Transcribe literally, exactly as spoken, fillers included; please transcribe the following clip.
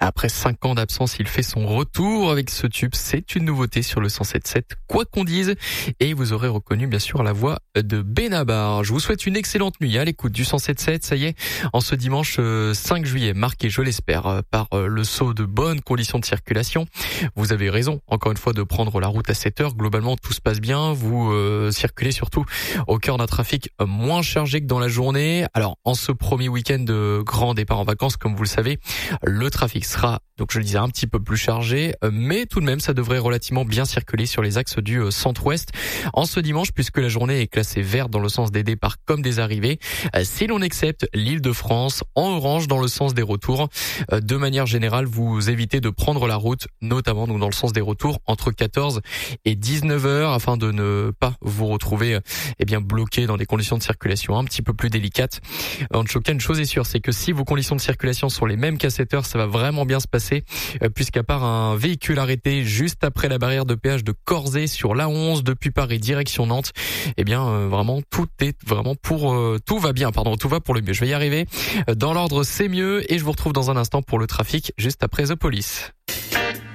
Après cinq ans d'absence, il fait son retour avec ce tube. C'est une nouveauté sur le cent sept virgule sept, quoi qu'on dise. Et vous aurez reconnu bien sûr la voix de Benabar. Je vous souhaite une excellente nuit à l'écoute du cent sept virgule sept. Ça y est, en ce dimanche cinq juillet, marqué, je l'espère, par le saut de bonnes conditions de circulation. Vous avez raison, encore une fois, de prendre la route à sept heures. Globalement, tout se passe bien. Vous euh, circulez surtout au cœur d'un trafic moins chargé que dans la journée. Alors, en ce premier week-end de grand départ en vacances, comme vous le savez, le trafic sera, donc je le disais, un petit peu plus chargé, mais tout de même, ça devrait relativement bien circuler sur les axes du centre-ouest en ce dimanche, puisque la journée est classée verte dans le sens des départs comme des arrivées, si l'on accepte l'Île-de-France, en orange dans le sens des retours. De manière générale, vous évitez de prendre la route, notamment donc dans le sens des retours, entre quatorze et dix-neuf heures, afin de ne pas vous retrouver eh bien bloqué dans des conditions de circulation un petit peu plus délicates. En tout cas, une chose est sûre, c'est que si vos conditions de circulation sont les mêmes qu'à sept heures, ça va vraiment bien se passer, puisqu'à part un véhicule arrêté juste après la barrière de péage de Corzet sur l'A onze depuis Paris direction Nantes, eh bien euh, vraiment tout est vraiment pour euh, tout va bien, pardon, tout va pour le mieux. Je vais y arriver. Dans l'ordre, c'est mieux, et je vous retrouve dans un instant pour le trafic juste après The Police.